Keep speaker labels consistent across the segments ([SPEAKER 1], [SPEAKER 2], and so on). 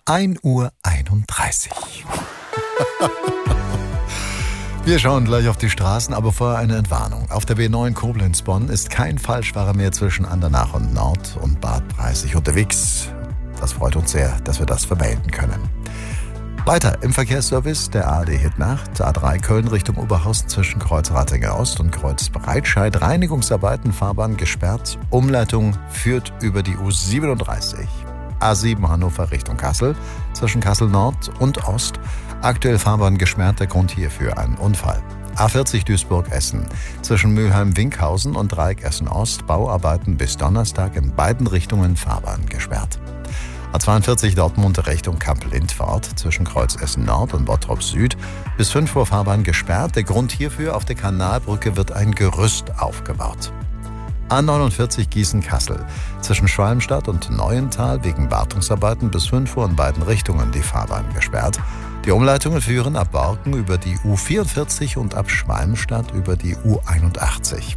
[SPEAKER 1] 1:31 Uhr. Wir schauen gleich auf die Straßen, aber vorher eine Entwarnung. Auf der B9 Koblenz-Bonn ist kein Falschfahrer mehr zwischen Andernach und Nord und Bad Preissig unterwegs. Das freut uns sehr, dass wir das vermelden können. Weiter im Verkehrsservice der ARD Hitnacht, A3 Köln Richtung Oberhausen zwischen Kreuz Rattinger Ost und Kreuz Breitscheid. Reinigungsarbeiten, Fahrbahn gesperrt. Umleitung führt über die U37. A7 Hannover Richtung Kassel zwischen Kassel Nord und Ost. Aktuell Fahrbahn gesperrt, der Grund hierfür ein Unfall. A40 Duisburg-Essen zwischen Mülheim-Winkhausen und Dreieck Essen-Ost. Bauarbeiten bis Donnerstag in beiden Richtungen, Fahrbahn gesperrt. A42 Dortmund Richtung Kamp-Lindfort zwischen Kreuz Essen Nord und Bottrop Süd. Bis 5 Uhr Fahrbahn gesperrt. Der Grund hierfür: auf der Kanalbrücke wird ein Gerüst aufgebaut. A49 Gießen-Kassel zwischen Schwalmstadt und Neuental wegen Wartungsarbeiten bis 5 Uhr in beiden Richtungen die Fahrbahn gesperrt. Die Umleitungen führen ab Borken über die U44 und ab Schwalmstadt über die U81.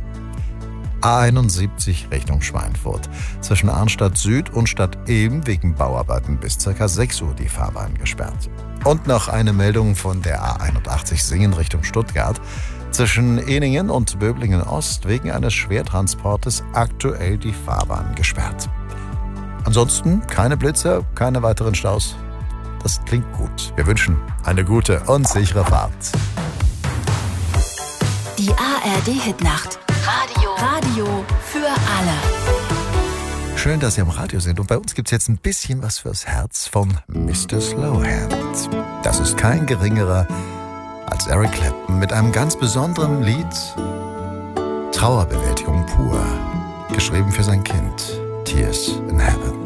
[SPEAKER 1] A71 Richtung Schweinfurt zwischen Arnstadt Süd und Stadt Ilm wegen Bauarbeiten bis ca. 6 Uhr die Fahrbahn gesperrt. Und noch eine Meldung von der A81 Singen Richtung Stuttgart. Zwischen Ehningen und Böblingen Ost wegen eines Schwertransportes aktuell die Fahrbahn gesperrt. Ansonsten keine Blitzer, keine weiteren Staus. Das klingt gut. Wir wünschen eine gute und sichere Fahrt.
[SPEAKER 2] Die ARD Hitnacht. Radio für alle.
[SPEAKER 1] Schön, dass Sie am Radio sind. Und bei uns gibt es jetzt ein bisschen was fürs Herz von Mr. Slowhand. Das ist kein geringerer als Eric Clapton mit einem ganz besonderen Lied. Trauerbewältigung pur. Geschrieben für sein Kind. Tears in Heaven.